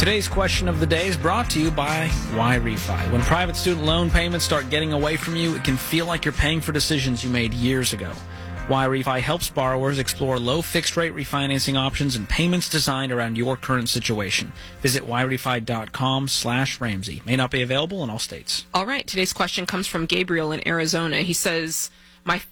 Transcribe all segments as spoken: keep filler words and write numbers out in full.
Today's question of the day is brought to you by YRefi. When private student loan payments start getting away from you, it can feel like you're paying for decisions you made years ago. YRefi helps borrowers explore low fixed-rate refinancing options and payments designed around your current situation. Visit YRefi.com slash Ramsey. May not be available in all states. All right. Today's question comes from Gabriel in Arizona. He says, "My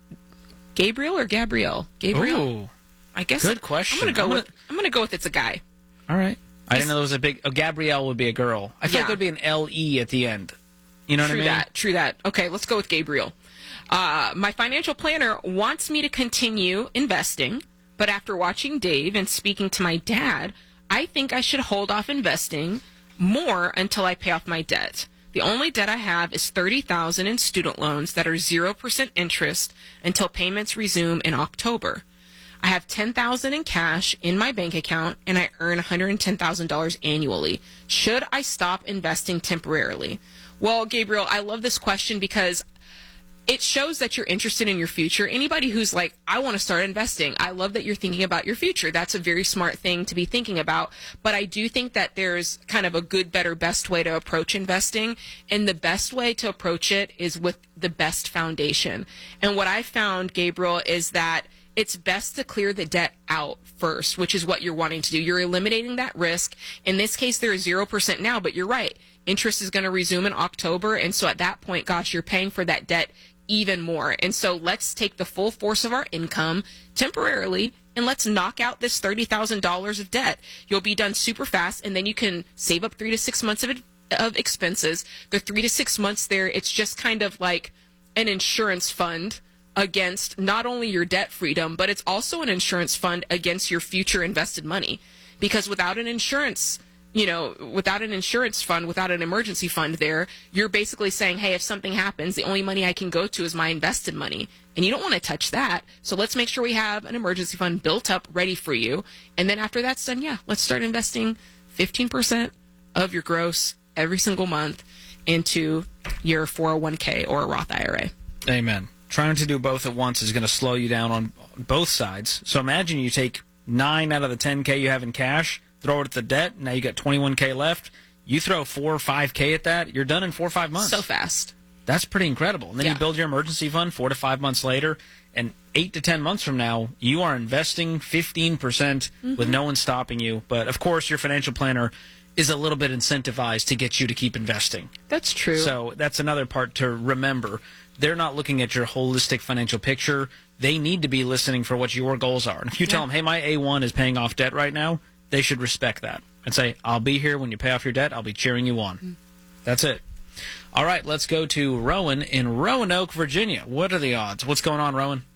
Gabriel or Gabrielle? Gabriel. Ooh, I guess good question. I'm going to go I'm with gonna... I'm going to go with it's a guy. All right. I He's... didn't know there was a big oh, Gabrielle would be a girl. I feel Yeah. like there'd be an L E at the end. You know True what I mean? that. True that. Okay, let's go with Gabriel. Uh, my financial planner wants me to continue investing, but after watching Dave and speaking to my dad, I think I should hold off investing more until I pay off my debt. The only debt I have is thirty thousand dollars in student loans that are zero percent interest until payments resume in October. I have ten thousand dollars in cash in my bank account, and I earn one hundred ten thousand dollars annually. Should I stop investing temporarily? Well, Gabriel, I love this question because it shows that you're interested in your future. Anybody who's like, I want to start investing, I love that you're thinking about your future. That's a very smart thing to be thinking about. But I do think that there's kind of a good, better, best way to approach investing. And the best way to approach it is with the best foundation. And what I found, Gabriel, is that it's best to clear the debt out first, which is what you're wanting to do. You're eliminating that risk. In this case, there is zero percent now, but you're right. Interest is going to resume in October. And so at that point, gosh, you're paying for that debt even more. And so let's take the full force of our income temporarily and let's knock out this thirty thousand dollars of debt. You'll be done super fast, and then you can save up three to six months of it, of expenses. The three to six months there, it's just kind of like an insurance fund against not only your debt freedom, but it's also an insurance fund against your future invested money. Because without an insurance you know, without an insurance fund, without an emergency fund there, you're basically saying, hey, if something happens, the only money I can go to is my invested money. And you don't want to touch that. So let's make sure we have an emergency fund built up, ready for you. And then after that's done, yeah, let's start investing fifteen percent of your gross every single month into your four oh one k or a Roth I R A. Amen. Trying to do both at once is going to slow you down on both sides. So imagine you take nine out of the ten K you have in cash, throw it at the debt. Now you got twenty-one K left. You throw four or five K at that, you're done in four or five months. So fast. That's pretty incredible. And then Yeah. you build your emergency fund four to five months later, and eight to ten months from now, you are investing fifteen percent mm-hmm. with no one stopping you. But of course, your financial planner is a little bit incentivized to get you to keep investing. That's true. So that's another part to remember. They're not looking at your holistic financial picture. They need to be listening for what your goals are. And if you yeah. tell them, hey, my A one is paying off debt right now, they should respect that and say, I'll be here when you pay off your debt. I'll be cheering you on. Mm. That's it. All right, let's go to Rowan in Roanoke, Virginia. What are the odds? What's going on, Rowan?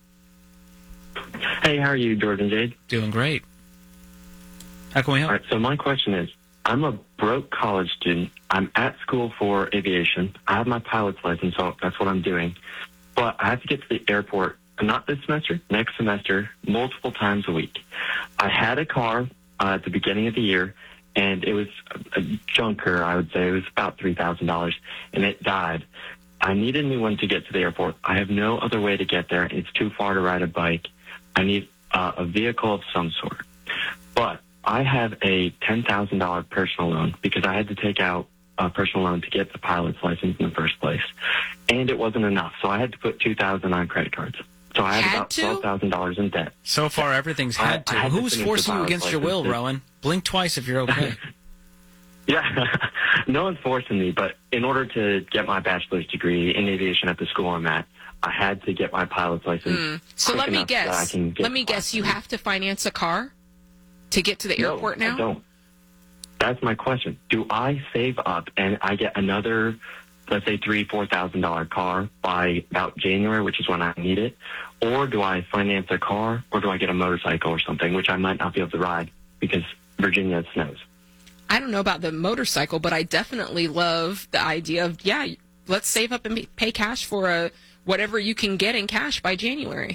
Hey, how are you, Jordan Jade? Doing great. How can we help? All right, so my question is, I'm a broke college student. I'm at school for aviation. I have my pilot's license, so that's what I'm doing. But I have to get to the airport, not this semester, next semester, multiple times a week. I had a car uh, at the beginning of the year, and it was a junker, I would say. It was about three thousand dollars, and it died. I need a new one to get to the airport. I have no other way to get there. It's too far to ride a bike. I need uh, a vehicle of some sort. But I have a ten thousand dollars personal loan because I had to take out a personal loan to get the pilot's license in the first place. And it wasn't enough, so I had to put two thousand dollars on credit cards. So I had, had about to? twelve thousand dollars in debt. So far, everything's had to. I, I had Who's to forcing you against your will, Rowan? Blink twice if you're okay. Yeah, no one's forcing me, but in order to get my bachelor's degree in aviation at the school I'm at, I had to get my pilot's license. Mm. So let me guess. Let me guess. You have to finance a car to get to the no, airport now? I don't. That's my question. Do I save up and I get another, let's say, three, four thousand dollar car by about January, which is when I need it, or do I finance a car, or do I get a motorcycle or something, which I might not be able to ride because Virginia snows? I don't know about the motorcycle, but I definitely love the idea of, yeah, let's save up and pay cash for a whatever you can get in cash by January.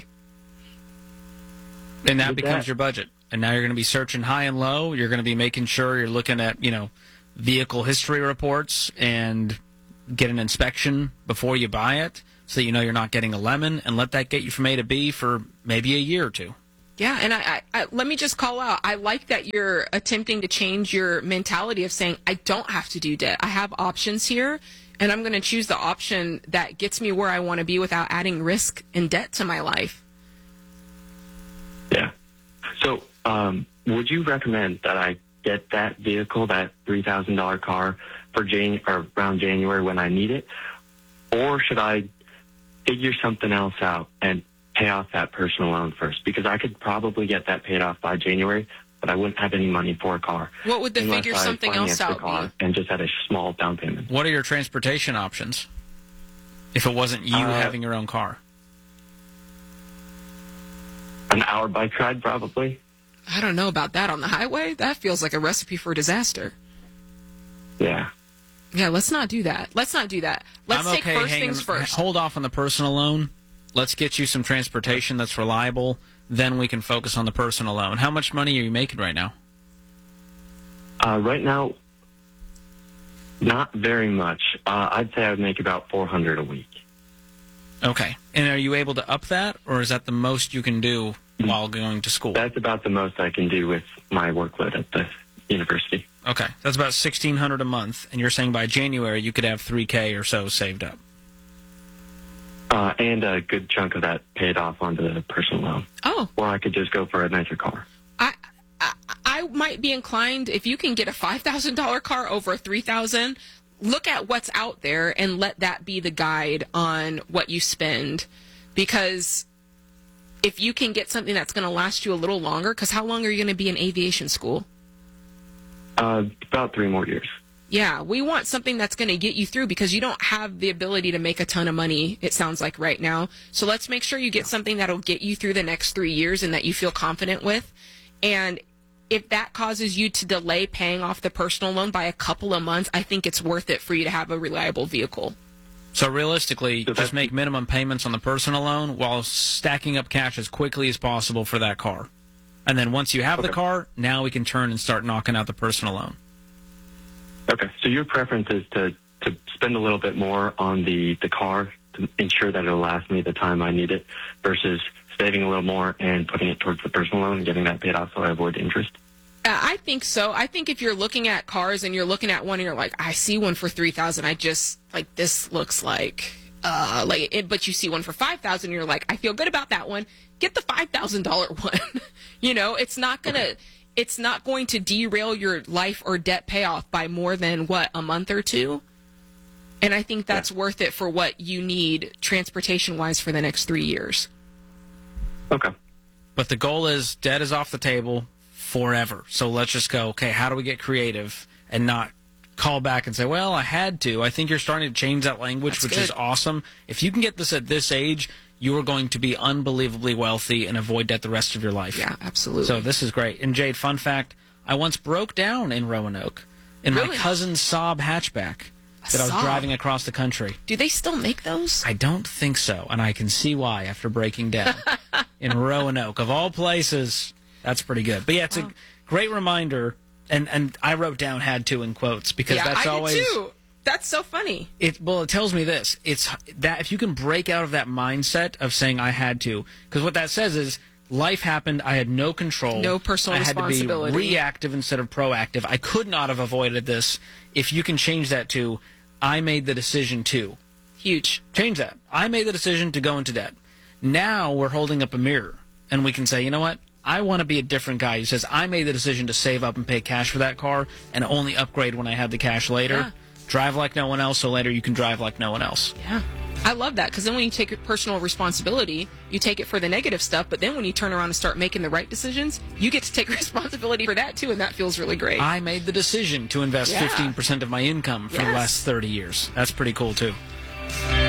And that With becomes that, your budget. And now you're going to be searching high and low. You're going to be making sure you're looking at, you know, vehicle history reports and get an inspection before you buy it so that you know you're not getting a lemon, and let that get you from A to B for maybe a year or two. Yeah, and I, I, I let me just call out. I like that you're attempting to change your mentality of saying, I don't have to do debt. I have options here, and I'm going to choose the option that gets me where I want to be without adding risk and debt to my life. Yeah. So, um, would you recommend that I get that vehicle, that three thousand dollars car, for Jan- or around January when I need it? Or should I figure something else out and pay off that personal loan first? Because I could probably get that paid off by January, but I wouldn't have any money for a car. What would the unless figure I something else financed the out car be? and just had a small down payment. What are your transportation options if it wasn't you Uh, having your own car? An hour bike ride, probably. I don't know about that on the highway. That feels like a recipe for disaster. Yeah. Yeah, let's not do that. Let's not do that. Let's I'm take okay first hanging, things first. Hold off on the personal loan. Let's get you some transportation that's reliable. Then we can focus on the personal loan. How much money are you making right now? Uh, right now, not very much. Uh, I'd say I would make about four hundred dollars a week. Okay. And are you able to up that, or is that the most you can do while going to school? That's about the most I can do with my workload at the university. Okay. That's about sixteen hundred dollars a month, and you're saying by January you could have three K or so saved up. Uh, and a good chunk of that paid off onto the personal loan. Oh. Or I could just go for a nicer car. I, I I might be inclined, if you can get a five thousand dollars car over a three thousand dollars, look at what's out there and let that be the guide on what you spend. Because if you can get something that's going to last you a little longer, because how long are you going to be in aviation school? Uh, about three more years. Yeah, we want something that's going to get you through, because you don't have the ability to make a ton of money, it sounds like right now. So let's make sure you get something that'll get you through the next three years and that you feel confident with. And if that causes you to delay paying off the personal loan by a couple of months, I think it's worth it for you to have a reliable vehicle. So realistically, So just that's- make minimum payments on the personal loan while stacking up cash as quickly as possible for that car. And then once you have the Okay. car, now we can turn and start knocking out the personal loan. Okay. So your preference is to, to spend a little bit more on the, the car to ensure that it'll last me the time I need it versus saving a little more and putting it towards the personal loan and getting that paid off so I avoid interest? Uh, I think so. I think if you're looking at cars and you're looking at one and you're like, I see one for three thousand dollars, I just, like, this looks like, uh, like, it, but you see one for five thousand dollars and you're like, I feel good about that one. Get the five thousand dollars one. You know, it's not going to, it's not going to derail your life or debt payoff by more than, what, a month or two? And I think that's Yeah. worth it for what you need transportation-wise for the next three years. Okay. But the goal is debt is off the table forever. So let's just go, okay, how do we get creative and not call back and say, well, I had to. I think you're starting to change that language, That's which good. is awesome. If you can get this at this age, you are going to be unbelievably wealthy and avoid debt the rest of your life. Yeah, absolutely. So this is great. And Jade, fun fact, I once broke down in Roanoke in my Really? cousin's Saab hatchback A that I was Saab? driving across the country. Do they still make those? I don't think so, and I can see why after breaking down in Roanoke, of all places. That's pretty good. But yeah, it's a great reminder, and, and I wrote down "had to" in quotes because yeah, that's I always did too. That's so funny. it. Well, it tells me this: it's that if you can break out of that mindset of saying "I had to," because what that says is life happened. I had no control, No personal I had responsibility. to be reactive instead of proactive. I could not have avoided this. If you can change that to, I made the decision to. Huge. Change that. I made the decision to go into debt. Now we're holding up a mirror, and we can say, you know what? I want to be a different guy who says, I made the decision to save up and pay cash for that car and only upgrade when I have the cash later. Yeah. Drive like no one else, so later you can drive like no one else. Yeah. I love that, because then when you take personal responsibility, you take it for the negative stuff, but then when you turn around and start making the right decisions, you get to take responsibility for that too, and that feels really great. I made the decision to invest Yeah. fifteen percent of my income for the Yes. last thirty years. That's pretty cool, too.